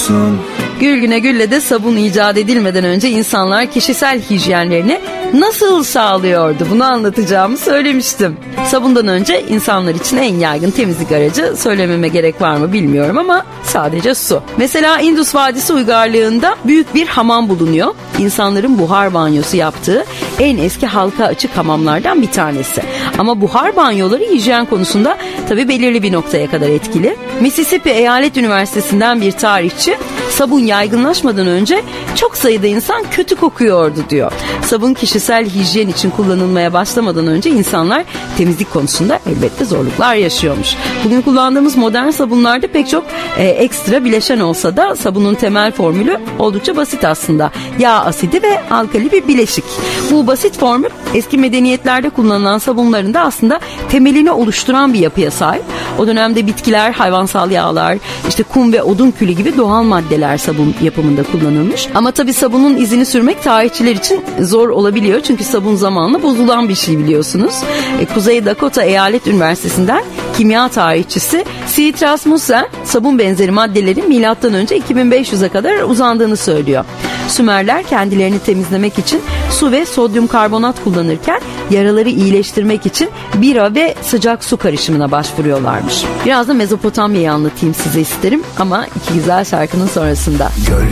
musun? Gül güne gülle de sabun icat edilmeden önce insanlar kişisel hijyenlerini nasıl sağlıyordu? Bunu anlatacağımı söylemiştim. Sabundan önce insanlar için en yaygın temizlik aracı, söylememe gerek var mı bilmiyorum ama sadece su. Mesela Indus Vadisi uygarlığında büyük bir hamam bulunuyor. İnsanların buhar banyosu yaptığı en eski halka açık hamamlardan bir tanesi. Ama buhar banyoları hijyen konusunda tabii belirli bir noktaya kadar etkili. Mississippi Eyalet Üniversitesi'nden bir tarihçi, sabun yaygınlaşmadan önce çok sayıda insan kötü kokuyordu diyor. Sabun kişisel hijyen için kullanılmaya başlamadan önce insanlar temizlik konusunda elbette zorluklar yaşıyormuş. Bugün kullandığımız modern sabunlarda pek çok ekstra bileşen olsa da sabunun temel formülü oldukça basit aslında. Yağ asidi ve alkali bir bileşik. Bu basit formül eski medeniyetlerde kullanılan sabunların da aslında temelini oluşturan bir yapıya sahip. O dönemde bitkiler, hayvansal yağlar, işte kum ve odun külü gibi doğal maddeler sabun yapımında kullanılmış. Ama tabii sabunun izini sürmek tarihçiler için zor olabiliyor. Çünkü sabun zamanla bozulan bir şey biliyorsunuz. Kuzey Dakota Eyalet Üniversitesi'nden kimya tarihçisi C. Rasmussen sabun benzeri maddelerin M.Ö. 2500'e kadar uzandığını söylüyor. Sümerler kendilerini temizlemek için su ve sodyum karbonat kullanırken yaraları iyileştirmek için bira ve sıcak su karışımına başvuruyorlarmış. Biraz da Mezopotamya'yı anlatayım size isterim ama iki güzel şarkının sonrasında.